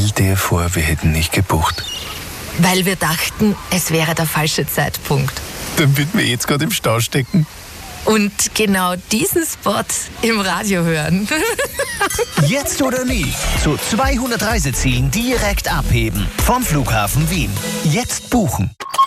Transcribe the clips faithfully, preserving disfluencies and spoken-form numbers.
Stell dir vor, wir hätten nicht gebucht. Weil wir dachten, es wäre der falsche Zeitpunkt. Dann würden wir jetzt gerade im Stau stecken. Und genau diesen Spot im Radio hören. Jetzt oder nie. Zu zweihundert Reisezielen direkt abheben. Vom Flughafen Wien. Jetzt buchen.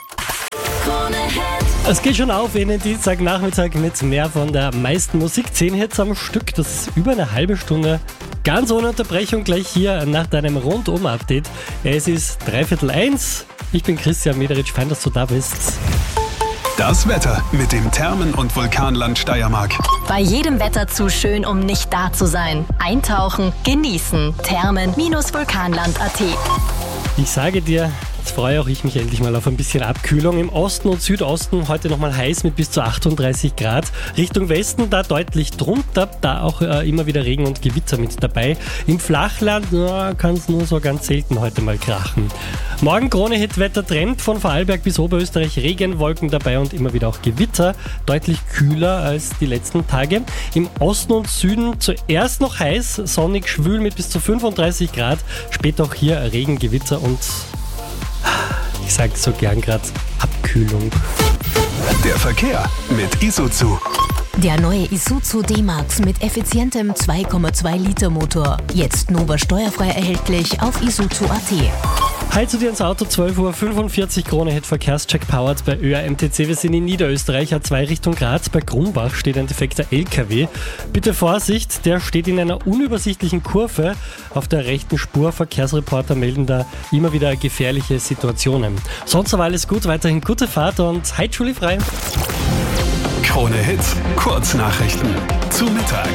Es geht schon auf in den Dienstagnachmittag mit mehr von der meisten Musik. Zehn Hits am Stück, das ist über eine halbe Stunde. Ganz ohne Unterbrechung gleich hier nach deinem Rundum-Update. Es ist dreiviertel eins. Ich bin Christian Mederitsch, fein, dass du da bist. Das Wetter mit dem Thermen- und Vulkanland Steiermark. Bei jedem Wetter zu schön, um nicht da zu sein. Eintauchen, genießen. Thermen-Vulkanland Punkt a t. Ich sage dir, jetzt freue auch ich mich endlich mal auf ein bisschen Abkühlung. Im Osten und Südosten heute nochmal heiß mit bis zu achtunddreißig Grad. Richtung Westen da deutlich drunter, da auch äh, immer wieder Regen und Gewitter mit dabei. Im Flachland ja, kann es nur so ganz selten heute mal krachen. Morgen Krone-Hit-Wetter Trend von Vorarlberg bis Oberösterreich. Regen, Wolken dabei und immer wieder auch Gewitter. Deutlich kühler als die letzten Tage. Im Osten und Süden zuerst noch heiß, sonnig, schwül mit bis zu fünfunddreißig Grad. Später auch hier Regen, Gewitter und ich sage so gern gerade Abkühlung. Der Verkehr mit Isuzu. Der neue Isuzu D-Max mit effizientem zwei Komma zwei Liter Motor. Jetzt Nova steuerfrei erhältlich auf isuzu Punkt a t. Hi zu dir ins Auto, zwölf Uhr fünfundvierzig, Krone-Hit Verkehrscheck powered bei Ö A M T C. Wir sind in Niederösterreich, A zwei Richtung Graz. Bei Grumbach steht ein defekter L K W. Bitte Vorsicht, der steht in einer unübersichtlichen Kurve auf der rechten Spur. Verkehrsreporter melden da immer wieder gefährliche Situationen. Sonst aber alles gut, weiterhin gute Fahrt und heute schulfrei. Krone-Hit, Kurznachrichten zu Mittag.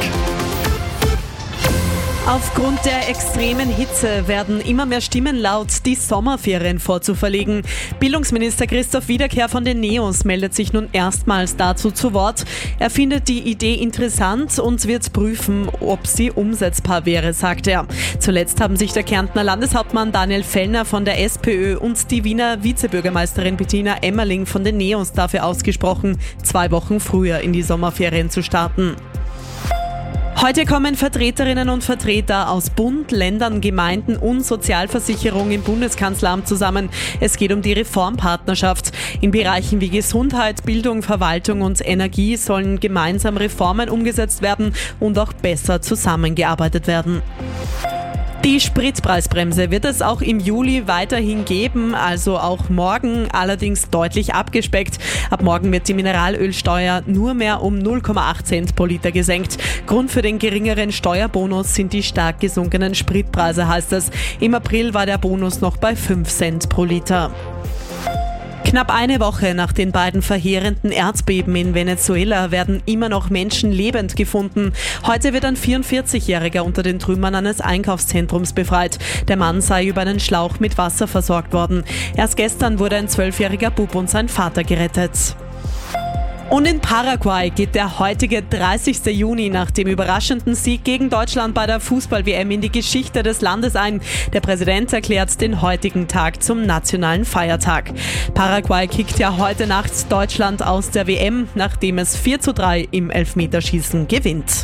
Aufgrund der extremen Hitze werden immer mehr Stimmen laut, die Sommerferien vorzuverlegen. Bildungsminister Christoph Wiederkehr von den Neos meldet sich nun erstmals dazu zu Wort. Er findet die Idee interessant und wird prüfen, ob sie umsetzbar wäre, sagt er. Zuletzt haben sich der Kärntner Landeshauptmann Daniel Fellner von der SPÖ und die Wiener Vizebürgermeisterin Bettina Emmerling von den Neos dafür ausgesprochen, zwei Wochen früher in die Sommerferien zu starten. Heute kommen Vertreterinnen und Vertreter aus Bund, Ländern, Gemeinden und Sozialversicherung im Bundeskanzleramt zusammen. Es geht um die Reformpartnerschaft. In Bereichen wie Gesundheit, Bildung, Verwaltung und Energie sollen gemeinsam Reformen umgesetzt werden und auch besser zusammengearbeitet werden. Die Spritpreisbremse wird es auch im Juli weiterhin geben, also auch morgen, allerdings deutlich abgespeckt. Ab morgen wird die Mineralölsteuer nur mehr um null Komma acht Cent pro Liter gesenkt. Grund für den geringeren Steuerbonus sind die stark gesunkenen Spritpreise, heißt es. Im April war der Bonus noch bei fünf Cent pro Liter. Knapp eine Woche nach den beiden verheerenden Erdbeben in Venezuela werden immer noch Menschen lebend gefunden. Heute wird ein vierundvierzigjähriger unter den Trümmern eines Einkaufszentrums befreit. Der Mann sei über einen Schlauch mit Wasser versorgt worden. Erst gestern wurde ein zwölfjähriger Bub und sein Vater gerettet. Und in Paraguay geht der heutige dreißigste Juni nach dem überraschenden Sieg gegen Deutschland bei der Fußball-W M in die Geschichte des Landes ein. Der Präsident erklärt den heutigen Tag zum nationalen Feiertag. Paraguay kickt ja heute Nacht Deutschland aus der W M, nachdem es vier zu drei im Elfmeterschießen gewinnt.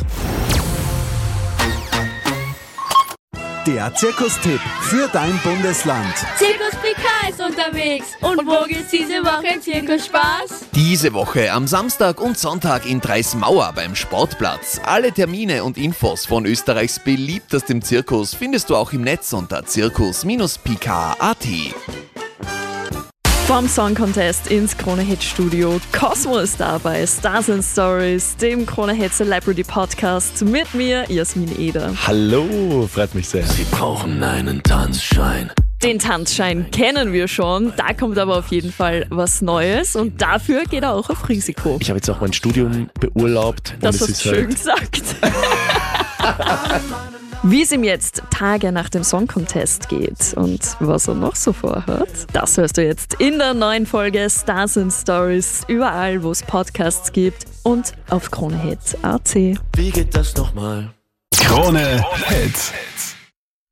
Der Zirkustipp für dein Bundesland. Zirkus Pika ist unterwegs. Und wo geht's diese Woche in Zirkusspaß? Diese Woche am Samstag und Sonntag in Dreismauer beim Sportplatz. Alle Termine und Infos von Österreichs beliebtestem Zirkus findest du auch im Netz unter zirkus pika punkt a t. Vom Song Contest ins Krone-Hit Studio. Cosmo ist da bei Stars and Stories, dem Krone-Hit Celebrity Podcast mit mir, Jasmin Eder. Hallo, freut mich sehr. Sie brauchen einen Tanzschein. Den Tanzschein kennen wir schon, da kommt aber auf jeden Fall was Neues und dafür geht er auch auf Risiko. Ich habe jetzt auch mein Studium beurlaubt. Das hast du schön halt gesagt. Wie es ihm jetzt Tage nach dem Song Contest geht und was er noch so vorhat, das hörst du jetzt in der neuen Folge Stars and Stories, überall wo es Podcasts gibt und auf Krone-Hit Punkt a t. Wie geht das nochmal? Krone Hit.